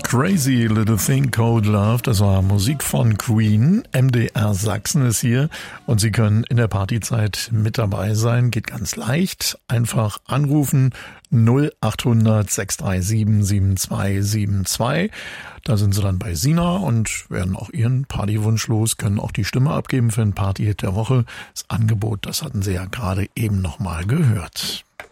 Crazy Little Thing Called Love, das war Musik von Queen. MDR Sachsen ist hier und Sie können in der Partyzeit mit dabei sein. Geht ganz leicht. Einfach anrufen 0800 637 7272. Da sind Sie dann bei Sina und werden auch Ihren Partywunsch los, können auch die Stimme abgeben für einen Partyhit der Woche. Das Angebot, das hatten Sie ja gerade eben nochmal gehört.